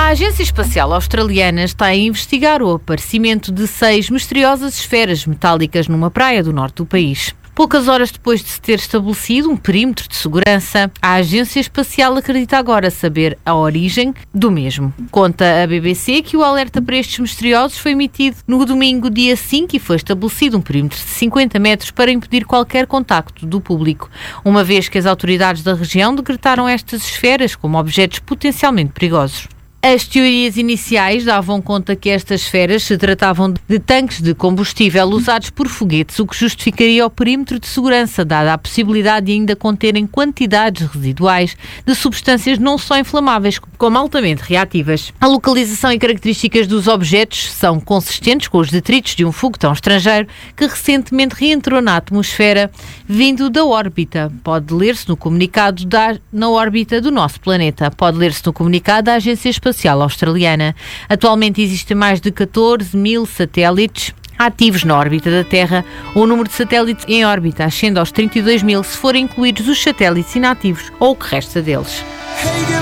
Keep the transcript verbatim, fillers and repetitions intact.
A Agência Espacial Australiana está a investigar o aparecimento de seis misteriosas esferas metálicas numa praia do norte do país. Poucas horas depois de se ter estabelecido um perímetro de segurança, a Agência Espacial acredita agora saber a origem do mesmo. Conta a B B C que o alerta para estes misteriosos foi emitido no domingo, dia cinco, e foi estabelecido um perímetro de cinquenta metros para impedir qualquer contacto do público, uma vez que as autoridades da região decretaram estas esferas como objetos potencialmente perigosos. As teorias iniciais davam conta que estas esferas se tratavam de tanques de combustível usados por foguetes, o que justificaria o perímetro de segurança, dada a possibilidade de ainda conterem quantidades residuais de substâncias não só inflamáveis, como altamente reativas. A localização e características dos objetos são consistentes com os detritos de um foguetão estrangeiro que recentemente reentrou na atmosfera, vindo da órbita. Pode ler-se no comunicado da, na órbita do nosso planeta. Pode ler-se no comunicado da Agência Espacial Australiana. Atualmente existem mais de catorze mil satélites ativos na órbita da Terra. O número de satélites em órbita ascende aos trinta e dois mil se forem incluídos os satélites inativos ou o que resta deles.